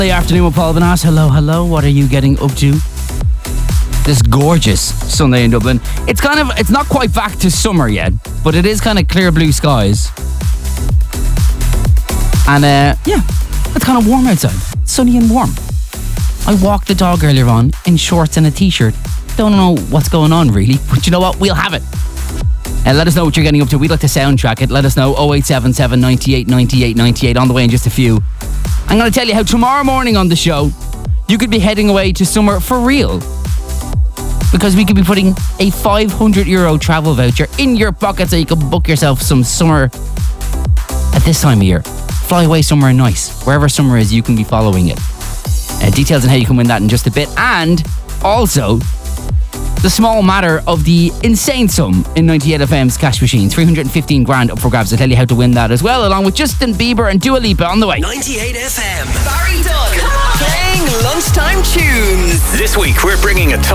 Sunday afternoon with Paul Benass. Hello. What are you getting up to this gorgeous Sunday in Dublin? It's not quite back to summer yet, but it is kind of clear blue skies. And it's kind of warm outside. Sunny and warm. I walked the dog earlier on in shorts and a t-shirt. Don't know what's going on really, but you know what? We'll have it. And let us know what you're getting up to. We'd like to soundtrack it. Let us know. 0877 98 98 98. On the way in just a few. I'm going to tell you how tomorrow morning on the show you could be heading away to somewhere for real, because we could be putting a €500 travel voucher in your pocket so you can book yourself some summer at this time of year. Fly away somewhere nice. Wherever summer is, you can be following it. Details on how you can win that in just a bit. And also the small matter of the insane sum in 98FM's cash machine. 315 grand up for grabs. I'll tell you how to win that as well, along with Justin Bieber and Dua Lipa on the way. 98FM. Barry Dunn. Playing lunchtime tunes. This week we're bringing a